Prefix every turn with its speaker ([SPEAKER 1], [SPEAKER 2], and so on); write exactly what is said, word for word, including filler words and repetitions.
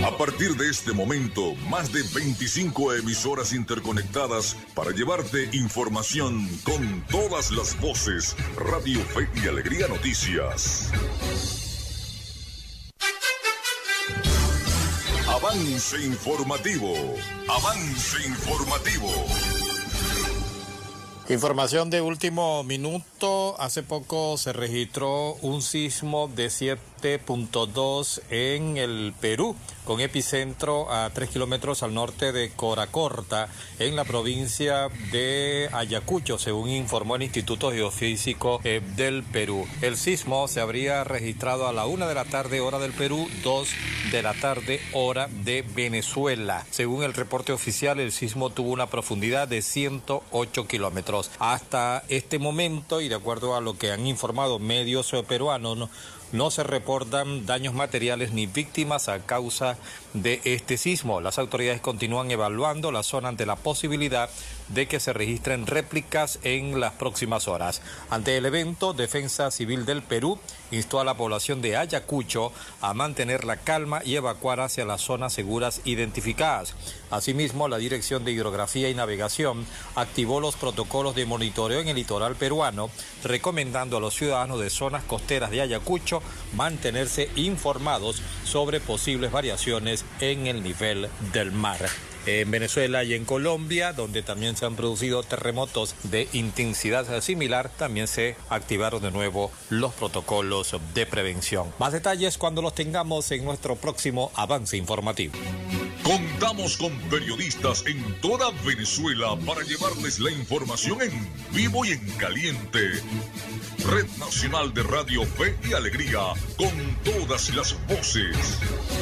[SPEAKER 1] A partir de este momento, más de veinticinco emisoras interconectadas para llevarte información con todas las voces. Radio Fe y Alegría Noticias. Avance informativo. Avance informativo.
[SPEAKER 2] Información de último minuto. Hace poco se registró un sismo de siete punto dos en el Perú, con epicentro a tres kilómetros al norte de Coracorta, en la provincia de Ayacucho, según informó el Instituto Geofísico eh, del Perú. El sismo se habría registrado a la una de la tarde, hora del Perú, dos de la tarde, hora de Venezuela. Según el reporte oficial, el sismo tuvo una profundidad de ciento ocho kilómetros. Hasta este momento, y de acuerdo a lo que han informado medios peruanos, no, no se reportan daños materiales ni víctimas a causa de este sismo. Las autoridades continúan evaluando la zona ante la posibilidad de que se registren réplicas en las próximas horas. Ante el evento, Defensa Civil del Perú instó a la población de Ayacucho a mantener la calma y evacuar hacia las zonas seguras identificadas. Asimismo, la Dirección de Hidrografía y Navegación activó los protocolos de monitoreo en el litoral peruano, recomendando a los ciudadanos de zonas costeras de Ayacucho mantenerse informados sobre posibles variaciones en el nivel del mar. En Venezuela y en Colombia, donde también se han producido terremotos de intensidad similar, también se activaron de nuevo los protocolos de prevención. Más detalles cuando los tengamos en nuestro próximo avance informativo.
[SPEAKER 1] Contamos con periodistas en toda Venezuela para llevarles la información en vivo y en caliente. Red Nacional de Radio Fe y Alegría, con todas las voces.